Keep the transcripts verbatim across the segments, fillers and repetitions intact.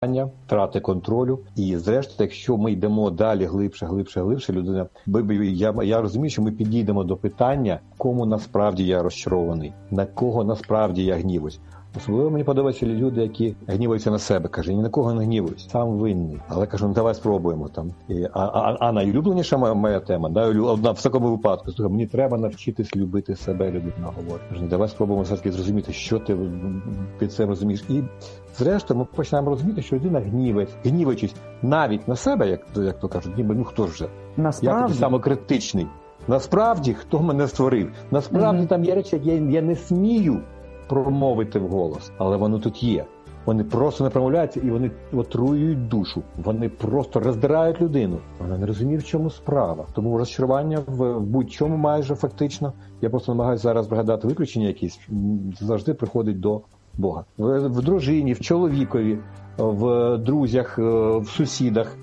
втрати контролю. І зрештою, якщо ми йдемо далі глибше, глибше, глибше, людина, я, я розумію, що ми підійдемо до питання, кому насправді я розчарований, на кого насправді я гнівуюсь. Особливо мені подобаються люди, які гніваються на себе. Каже, ні на кого не гнівуюсь, сам винний. Але кажу, ну давай спробуємо там. І, а, а, а найулюбленіша моя, моя тема, да, одна в такому випадку, слухай, мені треба навчитись любити себе, людина говорить. Кажу, давай спробуємо все-таки зрозуміти, що ти під цим розумієш. І зрештою ми починаємо розуміти, що людина гнівається, гніваючись навіть на себе, як, як то кажуть, ніби, ну хто ж вже? Насправді? Я такий самокритичний. Насправді, хто мене створив? Насправді mm-hmm. там є речі, які я, я не смію промовити вголос, але воно тут є. Вони просто не промовляються і вони отруюють душу. Вони просто роздирають людину. Вона не розуміє, в чому справа. Тому розчарування в будь-чому майже фактично, я просто намагаюся зараз пригадати виключення якісь, завжди приходить до Бога. В, в дружині, в чоловікові, в друзях, в сусідах,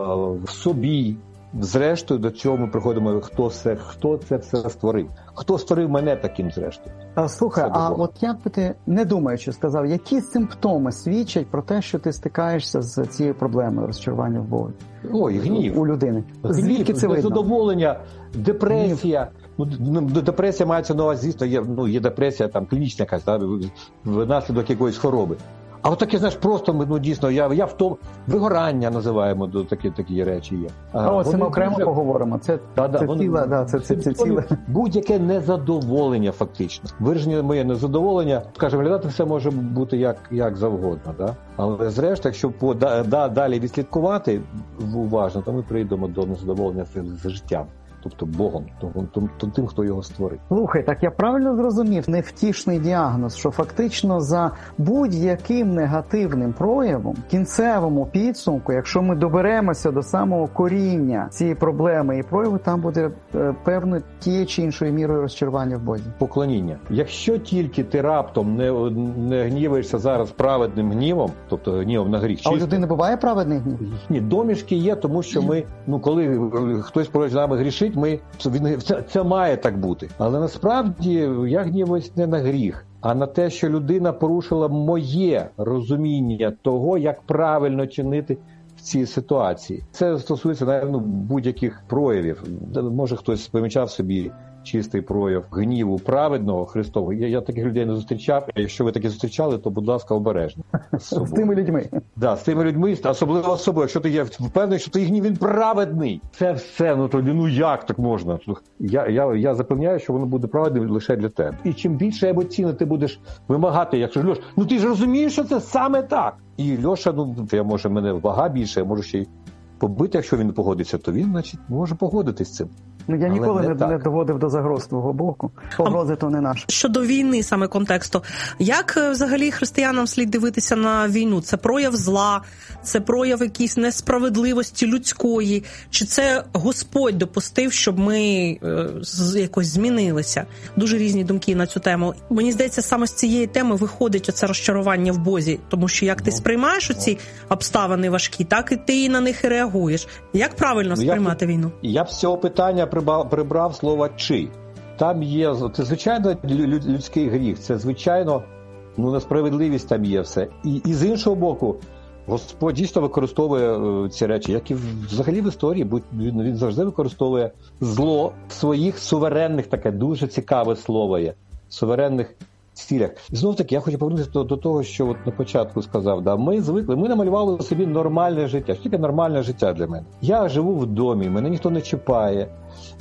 в собі. Зрештою, до цього ми приходимо, хто це, хто це все створив. Хто створив мене таким, зрештою. А, слухай, а от як би ти, не думаючи, сказав, які симптоми свідчать про те, що ти стикаєшся з цією проблемою розчарування в Богові? Ой, гнів. У людини. Звідки це видно? Незадоволення, депресія. Ну, депресія мається на увазі, звісно, є, ну, є депресія, там, клінічна якась, да, внаслідок якоїсь хвороби. А от таке, знаєш, просто, ну, дійсно, я, я в тому, вигорання називаємо, до такі, такі речі є. А ось ми окремо вже поговоримо, це, да, да, це вони, ціле, да, це, це, це ціле. Будь-яке незадоволення, фактично. Вираження моє незадоволення, скаже, виглядати все може бути як, як завгодно, да? Але зрештою, якщо по, да, да, далі відслідкувати уважно, то ми прийдемо до незадоволення з життям. Тобто Богом, тим, хто його створив. Слухай, так я правильно зрозумів, невтішний діагноз, що фактично за будь-яким негативним проявом, кінцевому підсумку, якщо ми доберемося до самого коріння цієї проблеми і прояву, там буде е, певно тією чи іншою мірою розчарування в Бозі. Поклоніння. Якщо тільки ти раптом не, не гніваєшся зараз праведним гнівом, тобто гнівом на гріх. А у людини буває праведний гнів? Ні, домішки є, тому що ми, ну коли хтось проти нами грішить, ми, це, це має так бути. Але насправді я гніваюсь не на гріх, а на те, що людина порушила моє розуміння того, як правильно чинити в цій ситуації. Це стосується, напевно, будь-яких проявів. Може хтось помічав собі чистий прояв гніву праведного Христового. Я, я таких людей не зустрічав. Якщо ви такі зустрічали, то, будь ласка, обережно. З, з тими людьми. Так, да, з тими людьми, особливо з собою. Якщо ти є впевнений, що твій гнів, він праведний. Це все, ну тоді, ну як так можна? Я, я, я запевняю, що воно буде праведним лише для тебе. І чим більше емоційно ти будеш вимагати, якщо Льош, ну ти ж розумієш, що це саме так. І Льоша, ну, я, може, мене вага більше, я можу ще й побити, якщо він не погодиться, то він, значить, може погодитись з цим. Ну, я але ніколи не, не доводив до загроз твого боку. Погрози то не наш. Щодо війни, саме контексту. Як взагалі християнам слід дивитися на війну? Це прояв зла, це прояв якоїсь несправедливості людської? Чи це Господь допустив, щоб ми е, якось змінилися? Дуже різні думки на цю тему. Мені здається, саме з цієї теми виходить оце розчарування в Бозі. Тому що як ти сприймаєш оці обставини важкі, так і ти на них і реагуєш. Як правильно сприймати я, війну? Я б з цього питання прибрав слово «чи». Там є, це звичайно людський гріх, це звичайно, ну, несправедливість там є все. І, і з іншого боку, Господь дійсно використовує е, ці речі, як і взагалі в історії, бо він, він завжди використовує зло в своїх суверенних, таке дуже цікаве слово є, суверенних цілях. І знов таки, я хочу повернутися до, до того, що от на початку сказав. Да, ми звикли, ми намалювали собі нормальне життя. Що таке нормальне життя для мене? Я живу в домі, мене ніхто не чіпає,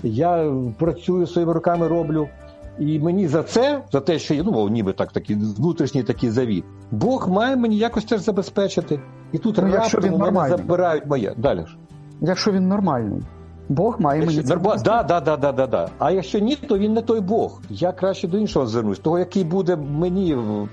я працюю своїми руками, роблю. І мені за це, за те, що я, ну, ніби так, такий внутрішній такий завіт, Бог має мені якось теж забезпечити. І тут ну, раптом у мене забирають моє. Далі ж. Якщо він нормальний. Бог має якщо, мені це. Норма... Да, да, да, да, да, да. А якщо ні, то він не той Бог. Я краще до іншого звернусь, того, який буде мені.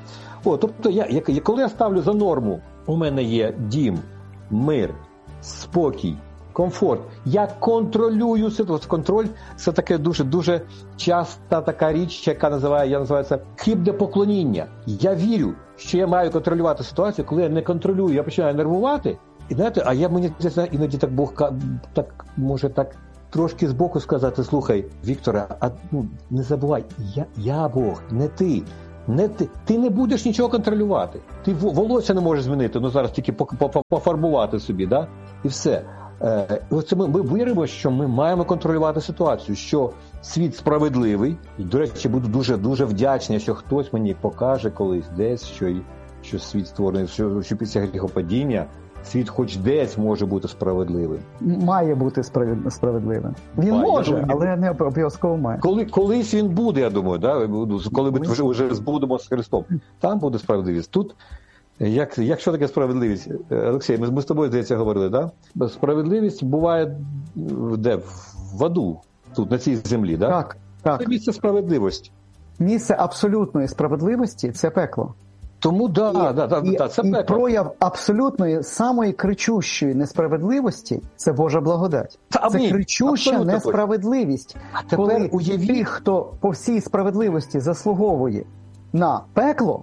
О, тобто, я, я, коли я ставлю за норму, у мене є дім, мир, спокій, комфорт. Я контролюю ситуацію. Контроль – це таке дуже, дуже часта така річ, яка називає, я називаю це хибне поклоніння. Я вірю, що я маю контролювати ситуацію, коли я не контролюю, я починаю нервувати. І знаєте, а я мені іноді так Бог так може так трошки збоку сказати: слухай, Вікторе, а ну не забувай, я, я Бог, не ти. Не ти, ти не будеш нічого контролювати. Ти волосся не можеш змінити, ну зараз тільки пофарбувати собі, да? І все. Е, оце ми, ми віримо, що ми маємо контролювати ситуацію, що світ справедливий. І, до речі, буду дуже, дуже вдячний, що хтось мені покаже колись десь, що, що світ створений, що, що після гріхопадіння світ хоч десь може бути справедливим. Має бути справедливим. Він має, може, думаю, але не обов'язково має. Коли, колись він буде, я думаю, да? Коли ми вже, вже збудемо з Христом, там буде справедливість. Тут, як, як що таке справедливість? Олексій, ми, ми з тобою, здається, говорили, да? Справедливість буває де? В аду, тут, на цій землі, да? Так, так. Це місце справедливості. Місце абсолютної справедливості – це пекло. Тому, да, і, да, да, і, да, це і пекло. прояв абсолютної, самої кричущої несправедливості – це Божа благодать. Та, це ні, кричуща несправедливість. А тепер коли уявіть... ті, хто по всій справедливості заслуговує на пекло,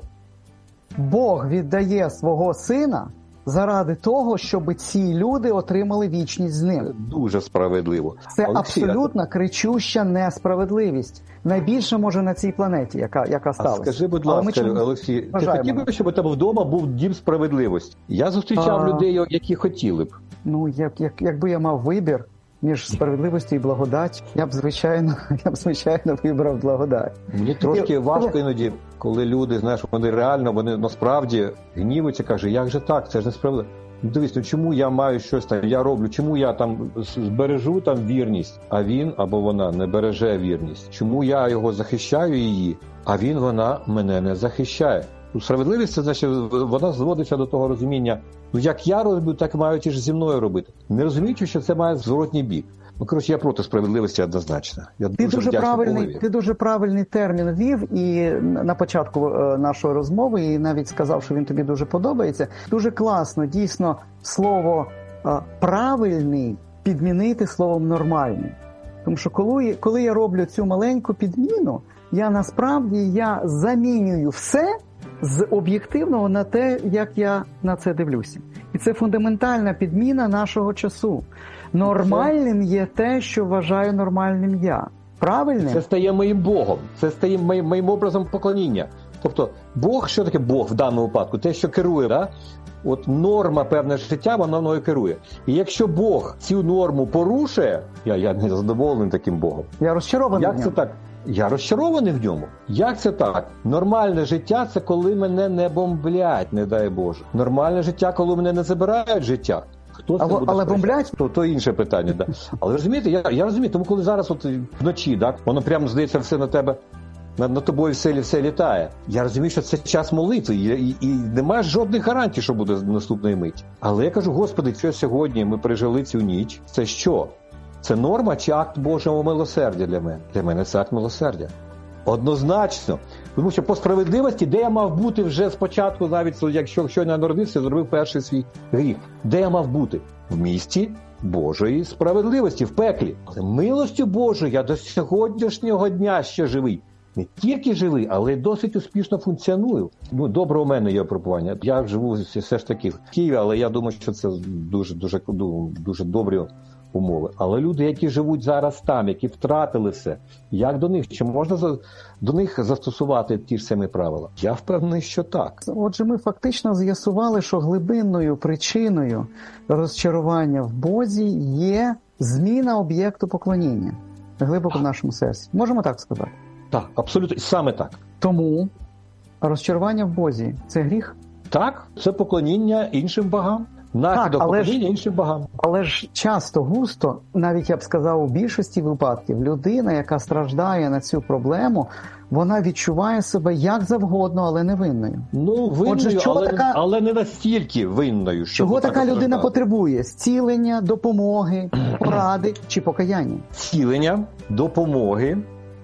Бог віддає свого сина заради того, щоб ці люди отримали вічність з ним. Дуже справедливо. Це Олексій, абсолютно кричуща несправедливість. Найбільше, може, на цій планеті, яка, яка сталася. А скажи, будь ласка, Олексій, ти хотів би, щоб у тебе вдома був дім справедливості? Я зустрічав а... людей, які хотіли б. Ну, як, як, якби я мав вибір між справедливістю і благодать, я б, звичайно, я б, звичайно, вибрав благодать. Мені трошки і... важко іноді, коли люди, знаєш, вони реально, вони насправді гнівуються, кажуть, як же так, це ж несправедливо. Ну, дивись, ну чому я маю щось там, я роблю, чому я там збережу там вірність, а він або вона не береже вірність? Чому я його захищаю її, а він, вона мене не захищає? Справедливість, це значить, вона зводиться до того розуміння, ну як я роблю, так мають і ж зі мною робити. Не розуміючи, що це має зворотній бік. Ну, коротше, я проти справедливості однозначно. Я ти, дуже дуже правильний, ти дуже правильний термін ввів і на початку нашої розмови, і навіть сказав, що він тобі дуже подобається. Дуже класно, дійсно, слово «правильний» підмінити словом «нормальний». Тому що коли, коли я роблю цю маленьку підміну, я насправді я замінюю все з об'єктивного на те, як я на це дивлюся. І це фундаментальна підміна нашого часу. Нормальним є те, що вважаю нормальним я. Правильним? Це стає моїм Богом. Це стає моїм, моїм образом поклоніння. Тобто Бог, що таке Бог в даному випадку? Те, що керує, да? От норма певне життя, вона мною керує. І якщо Бог цю норму порушує, я, я не задоволений таким Богом. Я розчарований Як в ньому. Це так? Я розчарований в ньому. Як це так? Нормальне життя – це коли мене не бомблять, не дай Боже. Нормальне життя, коли мене не забирають життя. Хто це але, буде але бомблять? То, то інше питання, да. Але розумієте, я, я розумію, тому коли зараз от вночі, так, воно прямо здається все на тебе, на, на тобою все, все літає. Я розумію, що це час молитви, і, і, і немає жодних гарантій, що буде наступної миті. Але я кажу, Господи, що сьогодні ми пережили цю ніч, це що? Це норма чи акт Божого милосердя для мене? Для мене це акт милосердя. Однозначно. Тому що по справедливості, де я мав бути вже спочатку, навіть якщо щойно народився, зробив перший свій гріх. Де я мав бути? В місті Божої справедливості, в пеклі. Але милостю Божою я до сьогоднішнього дня ще живий. Не тільки живий, але й досить успішно функціоную. Ну, добре у мене є випробування. Я живу все ж таки в Києві, але я думаю, що це дуже, дуже, дуже добрі умови. Але люди, які живуть зараз там, які втратили все, як до них? Чи можна до них застосувати ті ж самі правила? Я впевнений, що так. Отже, ми фактично з'ясували, що глибинною причиною розчарування в Бозі є зміна об'єкту поклоніння глибоко в нашому серці. Можемо так сказати? Так, абсолютно. Саме так. Тому розчарування в Бозі – це гріх? Так, це поклоніння іншим богам. Наслідок поклоніння іншим богам. Але ж часто, густо, навіть я б сказав, у більшості випадків, людина, яка страждає на цю проблему, вона відчуває себе як завгодно, але не винною. Ну, винною, Отже, але, така... але не настільки винною. Що чого така людина страждає? Потребує? Зцілення, допомоги, поради чи покаяння? Зцілення, допомоги,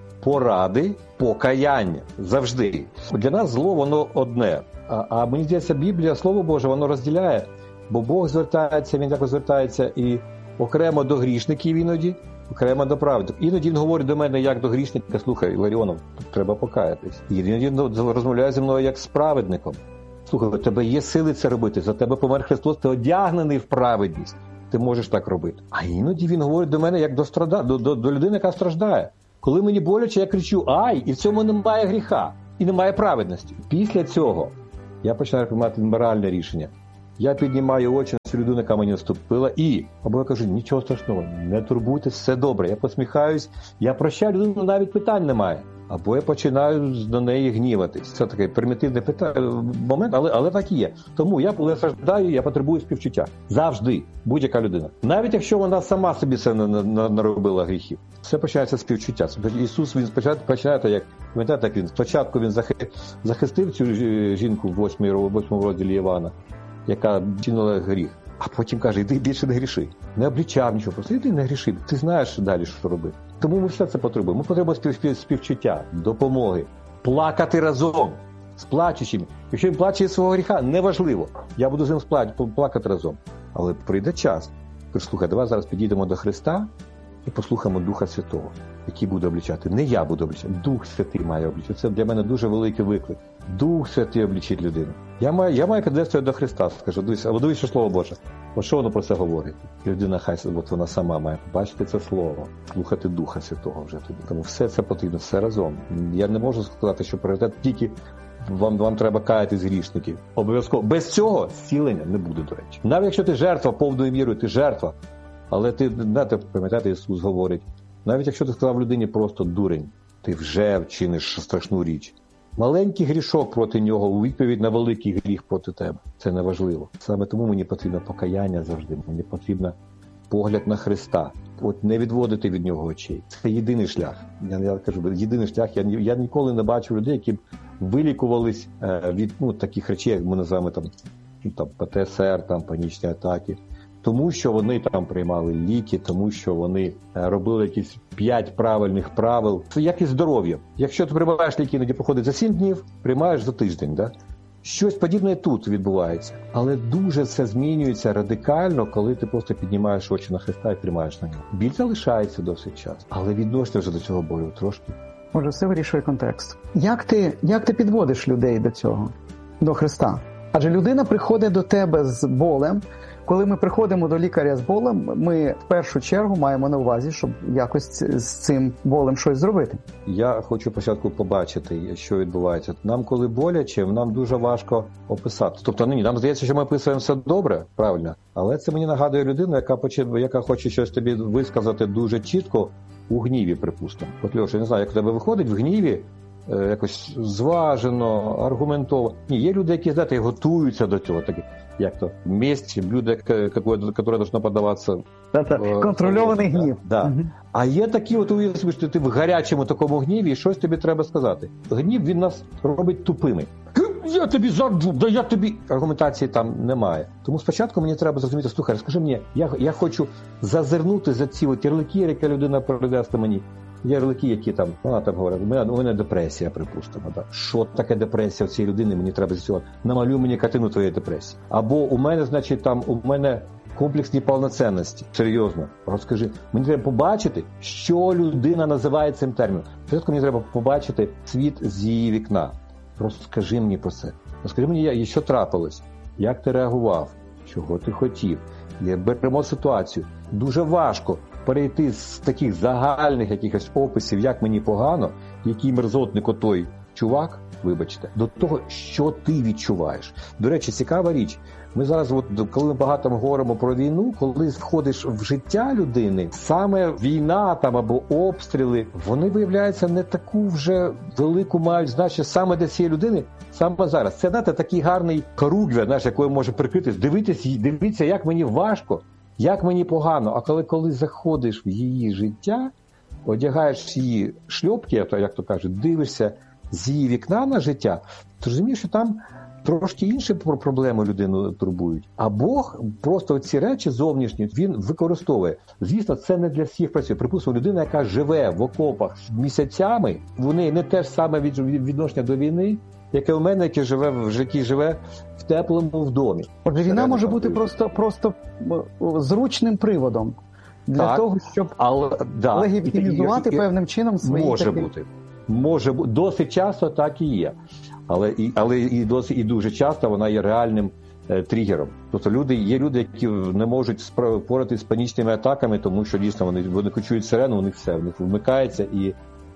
поради, покаяння. Завжди. Для нас зло, воно одне. А, а мені здається, Біблія, Слово Боже, воно розділяє. Бо Бог звертається, Він якось звертається і окремо до грішників іноді, окремо до праведників. Іноді Він говорить до мене як до грішника, слухай, Ларіонов, треба покаятись. І іноді розмовляє зі мною як з праведником. Слухай, у тебе є сили це робити, за тебе помер Христос, ти одягнений в праведність. Ти можеш так робити. А іноді Він говорить до мене як до, страда... до, до, до людини, яка страждає. Коли мені боляче, я кричу «Ай!» і в цьому немає гріха. і немає праведності. Після цього я починаю приймати моральне рішення. Я піднімаю очі на цю людину, яка мені наступила, і або я кажу, нічого страшного, не турбуйтесь, все добре. Я посміхаюсь, я прощаю людину, навіть питань немає. Або я починаю до неї гніватись. Це такий примітивний питання, момент, але, але так і є. Тому я, коли страждаю, я потребую співчуття. Завжди. Будь-яка людина. Навіть якщо вона сама собі це наробила гріхів. Все починається з співчуття. Ісус, він спочатку починає, як, пам'ятаєте, як він, спочатку він захистив цю жінку в восьмому розділі Івана, яка чинила гріх. А потім каже, іди більше не гріши. Не облічав нічого, просто іди не гріши. Ти знаєш далі, що робити. Тому ми все це потребуємо. Ми потребуємо спів, спів, співчуття, допомоги, плакати разом з плачучими. Якщо він плаче свого гріха, неважливо. Я буду з ним плакати разом. Але прийде час. Кажу, слухай, давай зараз підійдемо до Христа і послухаємо Духа Святого, який буде облічати. Не я буду облічати, Дух Святий має облічати. Це для мене дуже великий виклик. Дух Святий облічить людину. Я маю, я маю підвести до Христа, скажу, дивіться, або дивіться, що Слово Боже. От що воно про це говорить? І людина хай, от вона сама має побачити це Слово, слухати Духа Святого вже тоді. Тому все це потрібно, все разом. Я не можу сказати, що пріоритет тільки вам, вам треба каятись з грішників. Обов'язково. Без цього зцілення не буде, до речі. Навіть якщо ти жертва, повною мірою ти жертва, але ти, знаєте, пам'ятаєте, Ісус говорить, навіть якщо ти сказав людині просто дурень, ти вже вчиниш страшну річ. Маленький грішок проти нього у відповідь на великий гріх проти тебе. Це неважливо. Саме тому мені потрібно покаяння завжди. Мені потрібно погляд на Христа. От не відводити від нього очей. Це єдиний шлях. Я, я кажу, єдиний шлях. Я, я ніколи не бачив людей, які б вилікувались е, від ну, таких речей, як ми називаємо там, там Пе Те Ес Ер, там панічні атаки. Тому що вони там приймали ліки, тому що вони робили якісь п'ять правильних правил. Це як і здоров'я. Якщо ти приймаєш ліки, іноді проходить за сім днів, приймаєш за тиждень. Да? Щось подібне тут відбувається. Але дуже це змінюється радикально, коли ти просто піднімаєш очі на Христа і приймаєш на нього. Біль залишається досить час, але відноситься вже до цього болю трошки. Може, все вирішує контекст. Як ти, як ти підводиш людей до цього, до Христа? Адже людина приходить до тебе з болем. Коли ми приходимо до лікаря з болем, ми в першу чергу маємо на увазі, щоб якось з цим болем щось зробити. Я хочу спочатку побачити, що відбувається. Нам, коли боляче, нам дуже важко описати. Тобто, ні, нам здається, що ми описуємо все добре, правильно, але це мені нагадує людину, яка, поче, яка хоче щось тобі висказати дуже чітко у гніві, припустимо. От, Льоша, я не знаю, як у тебе виходить в гніві, якось зважено, аргументовано. Ні, є люди, які, знаєте, готуються до цього, такі, як то, месть, блюдо, яке должно подаватися. Це контрольований гнів. Да. Угу. А є такі, от уяви, що ти в гарячому такому гніві, і щось тобі треба сказати. Гнів, він нас робить тупими. Я тобі зарджу, да я тобі... Аргументації там немає. Тому спочатку мені треба зрозуміти, слухай, розкажи мені, я, я хочу зазирнути за ці от ярлики, які людина передасть мені. Є ярлики, які там, вона там говорить, у мене, у мене депресія, припустимо. Да. Що таке депресія в цій людини, мені треба з цього, намалюй мені картину твоєї депресії. Або у мене, значить, там, у мене комплекс неповноцінності. Серйозно, розкажи. Мені треба побачити, що людина називає цим терміном. Спочатку мені треба побачити світ з її вікна. Розкажи мені про це. Розкажи мені, що трапилось, як ти реагував, чого ти хотів. Беремо ситуацію. Дуже важко перейти з таких загальних якихось описів, як мені погано, який мерзотник отой чувак, вибачте, до того, що ти відчуваєш. До речі, цікава річ. Ми зараз, от, коли ми багато говоримо про війну, коли входиш в життя людини, саме війна там або обстріли, вони, виявляються, не таку вже велику мають значення саме для цієї людини, саме зараз. Це, знаєте, такий гарний круг, знаєш, якою може прикритись. Дивіться, дивіться, як мені важко, як мені погано. А коли, коли заходиш в її життя, одягаєш її шльопки, як то кажуть, дивишся з її вікна на життя, ти розумієш, що там трошки інші проблеми людину турбують. А Бог просто ці речі зовнішні, він використовує. Звісно, це не для всіх працює. Припустимо, людина, яка живе в окопах місяцями, вони не те ж саме відношення до війни, яке у мене, який живе, який живе в теплому вдомі. Отже, війна може бути просто, просто зручним приводом для так, того, щоб але, да, легітимізувати певним чином свої може такі... бути. Може бути. Досить часто так і є. Але, і, але і, досить, і дуже часто вона є реальним е, тригером. Тобто люди, є люди, які не можуть впоратися з панічними атаками, тому що дійсно вони, вони почують сирену, у них все, у них вмикається і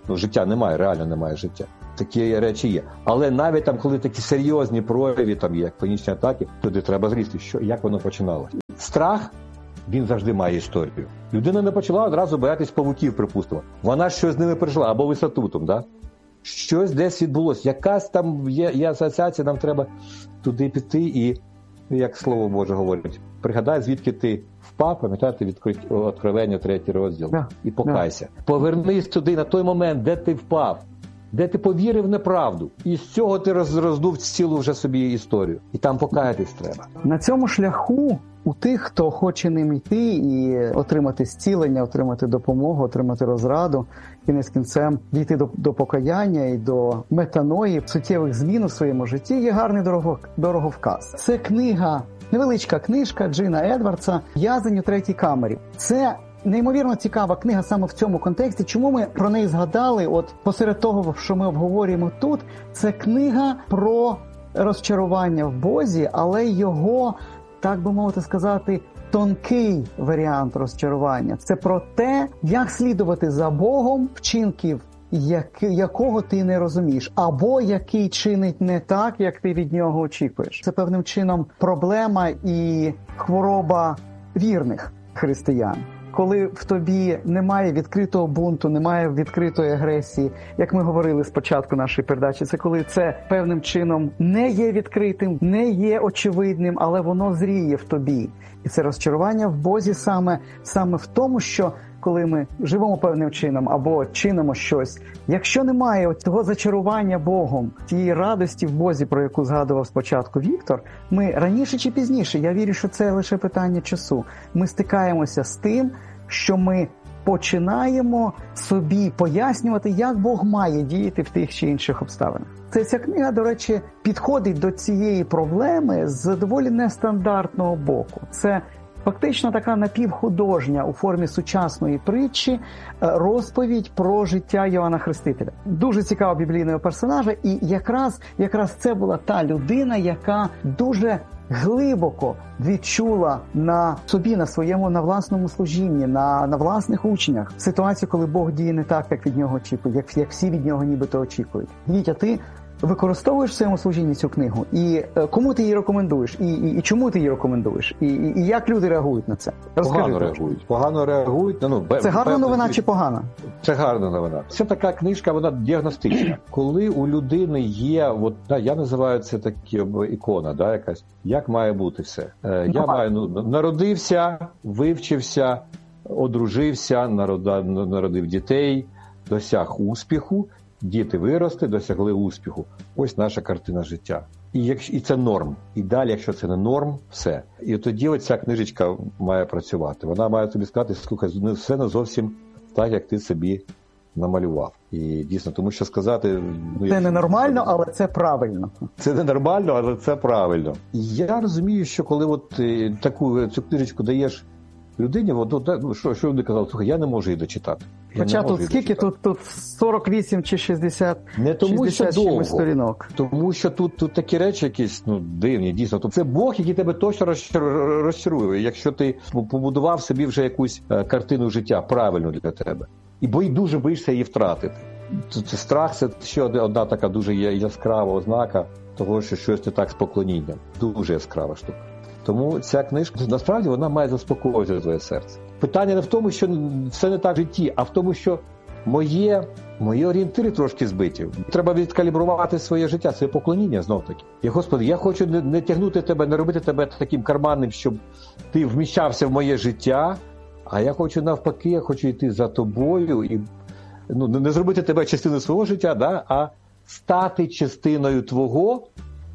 ну, життя немає, реально немає життя. Такі речі є. Але навіть там, коли такі серйозні прояви, там є, як панічні атаки, туди треба зрісти, що, як воно починалося. Страх, він завжди має історію. Людина не почала одразу боятись павуків, припустимо. Вона щось з ними пережила, або висотутом, да? Щось десь відбулося. Якась там є, є асоціація, нам треба туди піти і, як Слово Боже говорить, пригадай, звідки ти впав, пам'ятаєте, Откровення, третій розділ, yeah. і покайся. Yeah. Повернись туди на той момент, де ти впав, де ти повірив в неправду. І з цього ти роздув цілу вже собі історію. І там покаятись треба. На цьому шляху у тих, хто хоче ним йти і отримати зцілення, отримати допомогу, отримати розраду, кінець кінцем дійти до, до покаяння і до метаної, суттєвих змін у своєму житті, є гарний дорого, дороговказ. Це книга, невеличка книжка Джина Едвардса «В'язень у третій камері». Це неймовірно цікава книга саме в цьому контексті. Чому ми про неї згадали? От посеред того, що ми обговорюємо тут, це книга про розчарування в Бозі, але його, так би мовити сказати, тонкий варіант розчарування. Це про те, як слідувати за Богом, вчинків як, якого ти не розумієш, або який чинить не так, як ти від нього очікуєш. Це певним чином проблема і хвороба вірних християн. Коли в тобі немає відкритого бунту, немає відкритої агресії, як ми говорили спочатку нашої передачі, це коли це певним чином не є відкритим, не є очевидним, але воно зріє в тобі. І це розчарування в Бозі саме, саме в тому, що коли ми живемо певним чином або чинимо щось, якщо немає того зачарування Богом, тієї радості в Бозі, про яку згадував спочатку Віктор, ми раніше чи пізніше, я вірю, що це лише питання часу, ми стикаємося з тим, що ми починаємо собі пояснювати, як Бог має діяти в тих чи інших обставинах. Це ця книга, до речі, підходить до цієї проблеми з доволі нестандартного боку. Це фактично така напівхудожня у формі сучасної притчі розповідь про життя Йоанна Хрестителя. Дуже цікавого біблійного персонажа, і якраз, якраз це була та людина, яка дуже глибоко відчула на собі, на своєму, на власному служінні, на, на власних учнях ситуацію, коли Бог діє не так, як від нього очікують, як, як всі від нього нібито очікують. Вітя, ти використовуєш в своєму служінні цю книгу? І е, кому ти її рекомендуєш? І, і, і чому ти її рекомендуєш? І, і, і як люди реагують на це? Розкажи. Погано реагують. Погано реагують. Ну, це гарна новина чи погана? Це гарна новина. Це така книжка, вона діагностична. Коли у людини є, от, да, я називаю це такі ікона, да, якась, як має бути все. Е, я маю, ну, народився, вивчився, одружився, народа, народив дітей, досяг успіху, діти виросли, досягли успіху. Ось наша картина життя. І, якщо, і це норм. І далі, якщо це не норм, все. І тоді оця книжечка має працювати. Вона має тобі сказати, слухай, не все не зовсім так, як ти собі намалював. І дійсно, тому що сказати... Ну, це не нормально, але це правильно. Це не нормально, але це правильно. І я розумію, що коли от таку цю книжечку даєш людині, от, ну, що, що люди казали, слухай, я не можу її дочитати. Я Хоча тут скільки? Тут, тут сорок вісім чи шістдесят, не тому, шістдесят що довго, сторінок. Тому що тут, тут такі речі якісь, ну, дивні, дійсно. Тобто це Бог, який тебе точно розчарує, якщо ти побудував собі вже якусь картину життя правильну для тебе. І бо й дуже боїшся її втратити. Це страх – це ще одна така дуже яскрава ознака того, що щось не так з поклонінням. Дуже яскрава штука. Тому ця книжка, насправді, вона має заспокоювати твоє серце. Питання не в тому, що все не так в житті, а в тому, що моє, мої орієнтири трошки збиті. Треба відкалібрувати своє життя, своє поклоніння знов-таки. І, Господи, я хочу не, не тягнути тебе, не робити тебе таким карманним, щоб ти вміщався в моє життя, а я хочу навпаки, я хочу йти за тобою і ну, не зробити тебе частиною свого життя, да, а стати частиною твого,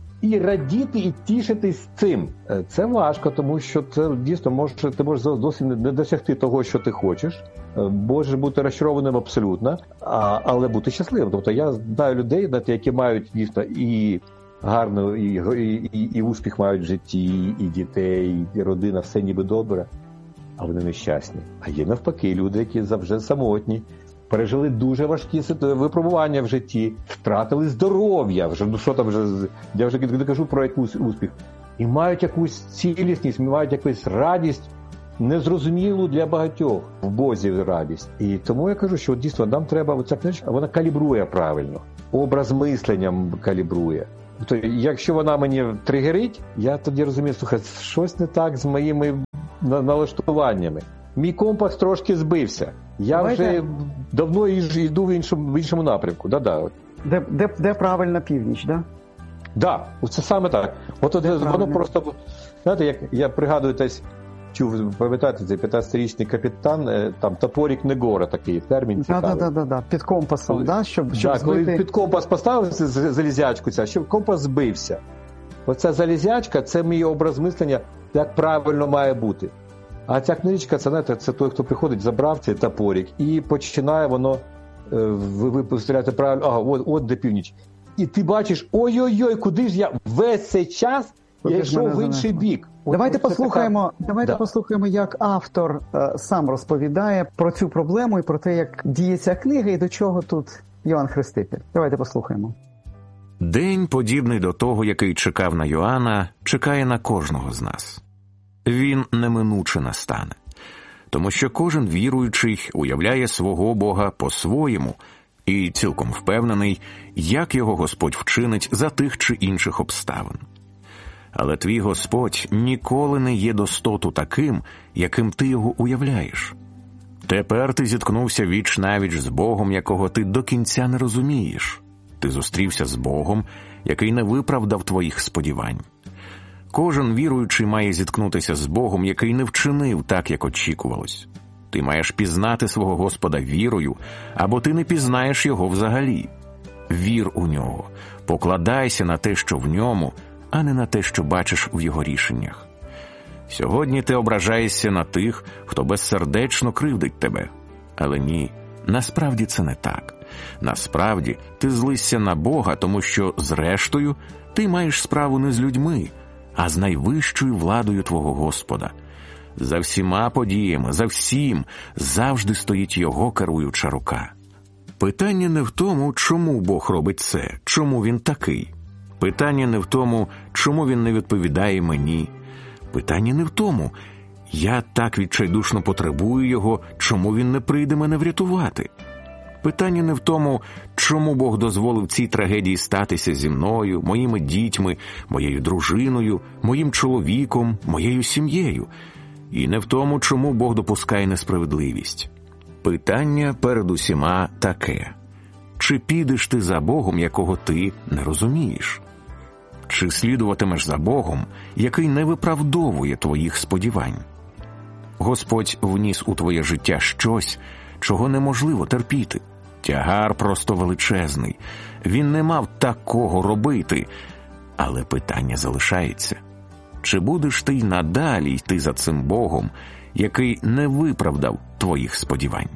і радіти, і тішитись цим. Це важко, тому що це дійсно може, ти можеш зовсім не досягти того, що ти хочеш. Можеш бути розчарованим абсолютно, а, але бути щасливим. Тобто я знаю людей, які мають дійсно і гарну, і, і, і, і успіх мають в житті, і дітей, і родина, все ніби добре, а вони нещасні. А є навпаки люди, які завжди самотні, пережили дуже важкі випробування в житті, втратили здоров'я, вже, ну що там вже, я вже не кажу про якийсь успіх, і мають якусь цілісність, мають якусь радість незрозумілу для багатьох в Бозі радість. І тому я кажу, що дійсно нам треба, ця книжка, вона калібрує правильно, образ мисленням калібрує. Тобто, якщо вона мені тригерить, я тоді розумію, слухай, щось не так з моїми налаштуваннями. Мій компас трошки збився. Я Давайте... вже давно йду в іншому, в іншому напрямку. Да-да. Де, де, де правильна північ, да? Так, да, це саме так. От, от воно просто, знаєте, як я пригадую, десь чув, пам'ятаєте, цей п'ятнадцятирічний капітан, там топорик Негора, такий термін цікавий. Так, так, так, під компасом, коли, да, щоб, щоб да, збити... коли під компас поставив залізячку, ця, щоб компас збився. Оця залізячка, це мій образ мислення, як правильно має бути. А ця книжечка, це, знаєте, це той, хто приходить, забрав цей топорик, і починає воно, ви, ви стріляти правильно, ага, от, от де північ. І ти бачиш, ой-ой-ой, куди ж я весь цей час я йшов в інший бік. Давайте послухаємо, така... давайте да. послухаємо, як автор е, сам розповідає про цю проблему і про те, як діє ця книга і до чого тут Йоанн Хреститель. Давайте послухаємо. День, подібний до того, який чекав на Йоанна, чекає на кожного з нас. Він неминуче настане. Тому що кожен віруючий уявляє свого Бога по-своєму і цілком впевнений, як його Господь вчинить за тих чи інших обставин. Але твій Господь ніколи не є достоту таким, яким ти його уявляєш. Тепер ти зіткнувся віч-навіч з Богом, якого ти до кінця не розумієш. Ти зустрівся з Богом, який не виправдав твоїх сподівань. Кожен віруючий має зіткнутися з Богом, який не вчинив так, як очікувалось. Ти маєш пізнати свого Господа вірою, або ти не пізнаєш його взагалі. Вір у нього, покладайся на те, що в ньому, а не на те, що бачиш в його рішеннях. Сьогодні ти ображаєшся на тих, хто безсердечно кривдить тебе. Але ні, насправді це не так. Насправді ти злишся на Бога, тому що, зрештою, ти маєш справу не з людьми, а з найвищою владою твого Господа. За всіма подіями, за всім завжди стоїть його керуюча рука. Питання не в тому, чому Бог робить це, чому він такий. Питання не в тому, чому він не відповідає мені. Питання не в тому, я так відчайдушно потребую його, чому він не прийде мене врятувати. Питання не в тому, чому Бог дозволив цій трагедії статися зі мною, моїми дітьми, моєю дружиною, моїм чоловіком, моєю сім'єю. І не в тому, чому Бог допускає несправедливість. Питання перед усіма таке. Чи підеш ти за Богом, якого ти не розумієш? Чи слідуватимеш за Богом, який не виправдовує твоїх сподівань? Господь вніс у твоє життя щось, чого неможливо терпіти. Тягар просто величезний. Він не мав такого робити. Але питання залишається. Чи будеш ти й надалі йти за цим Богом, який не виправдав твоїх сподівань?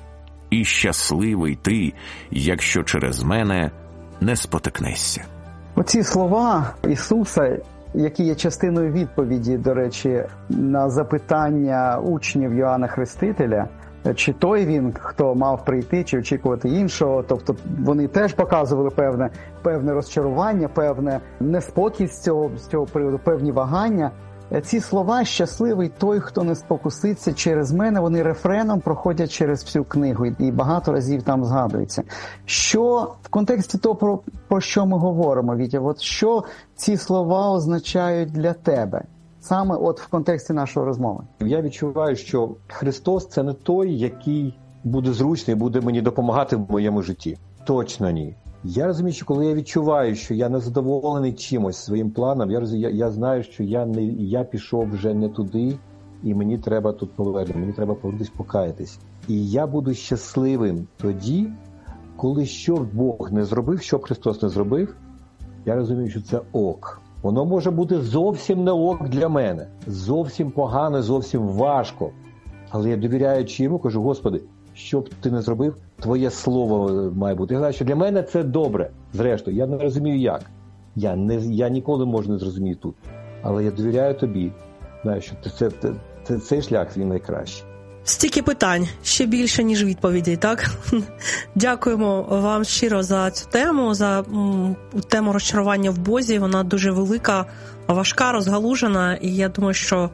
І щасливий ти, якщо через мене не спотикнешся. Оці слова Ісуса, які є частиною відповіді, до речі, на запитання учнів Йоанна Хрестителя, чи той він, хто мав прийти, чи очікувати іншого. Тобто вони теж показували певне, певне розчарування, певне неспокій з цього, з цього приводу, певні вагання. Ці слова «щасливий той, хто не спокуситься через мене», вони рефреном проходять через всю книгу і багато разів там згадуються. Що в контексті того, про, про що ми говоримо, Вітя, от що ці слова означають для тебе? Саме от в контексті нашої розмови. Я відчуваю, що Христос – це не той, який буде зручний, буде мені допомагати в моєму житті. Точно ні. Я розумію, що коли я відчуваю, що я не задоволений чимось своїм планом, я, я, я знаю, що я, не, я пішов вже не туди, і мені треба тут повернути, мені треба повернутися, покаятись. І я буду щасливим тоді, коли що Бог не зробив, що Христос не зробив, я розумію, що це ок. Воно може бути зовсім не ок для мене, зовсім погано, зовсім важко. Але я, довіряючи йому, кажу: Господи, що б ти не зробив, твоє слово має бути. Я знаю, що для мене це добре. Зрештою, я не розумію як. Я, не, я ніколи можу не зрозуміти тут. Але я довіряю тобі. Знаю, що це, це, це, цей шлях він найкращий. Стільки питань, ще більше, ніж відповідей, так? Дякуємо вам щиро за цю тему, за м, тему розчарування в Бозі. Вона дуже велика, важка, розгалужена, і я думаю, що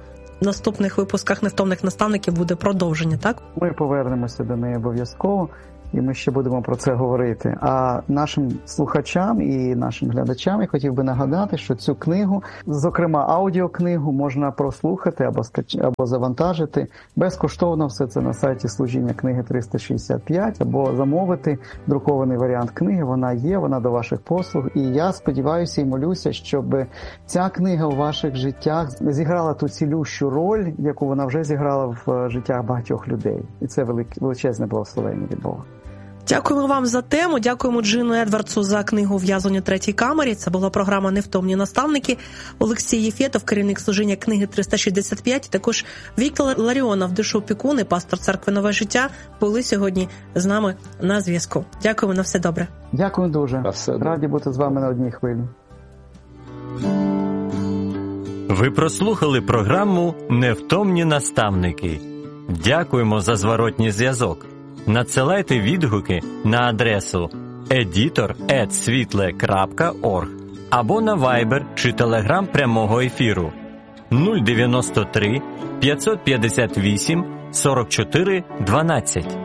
наступних випусках невтомних наставників буде продовження, так? Ми повернемося до неї обов'язково, і ми ще будемо про це говорити. А нашим слухачам і нашим глядачам я хотів би нагадати, що цю книгу, зокрема аудіокнигу, можна прослухати або скач... або завантажити безкоштовно. Все це на сайті Служіння книги триста шістдесят п'ять, або замовити друкований варіант книги. Вона є, вона до ваших послуг. І я сподіваюся і молюся, щоб ця книга у ваших життях зіграла ту цілющу роль, яку вона вже зіграла в життях багатьох людей. І це величезне благословення від Бога. Дякуємо вам за тему, дякуємо Джину Едвардсу за книгу «В'язання третій камері». Це була програма «Невтомні наставники». Олексій Єфєтов, керівник служіння книги триста шістдесят п'ять, також Віктор Ларіонов, душоопікун і пастор церкви «Нове життя» були сьогодні з нами на зв'язку. Дякуємо, на все добре. Дякую дуже. Раді бути з вами на одній хвилі. Ви прослухали програму «Невтомні наставники». Дякуємо за зворотній зв'язок. Надсилайте відгуки на адресу едітор ет світле крапка орг або на Viber чи Telegram прямого ефіру нуль дев'яносто три п'ятсот п'ятдесят вісім сорок чотири дванадцять.